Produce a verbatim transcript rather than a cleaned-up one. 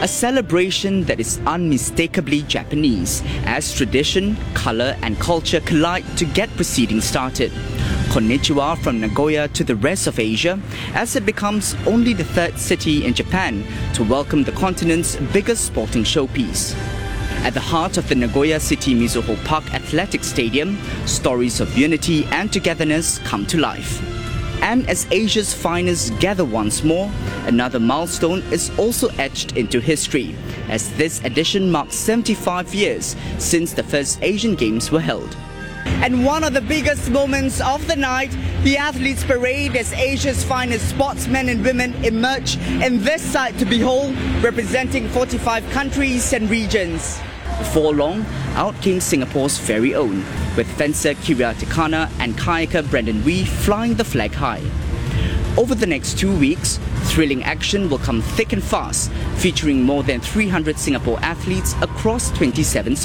A celebration that is unmistakably Japanese, as tradition, color and culture collide to get proceedings started. Konnichiwa from Nagoya to the rest of Asia, as it becomes only the third city in Japan to welcome the continent's biggest sporting showpiece. At the heart of the Nagoya City Mizuho Park Athletic Stadium, stories of unity and togetherness come to life. And as Asia's finest gather once more, another milestone is also etched into history, as this edition marks seventy-five years since the first Asian Games were held. And one of the biggest moments of the night, the athletes parade as Asia's finest sportsmen and women emerge in this sight to behold, representing forty-five countries and regions. Before long, out came Singapore's very own, with fencer Kiria Tekana and kayaker Brendan Wee flying the flag high. Over the next two weeks, thrilling action will come thick and fast, featuring more than three hundred Singapore athletes across twenty-seven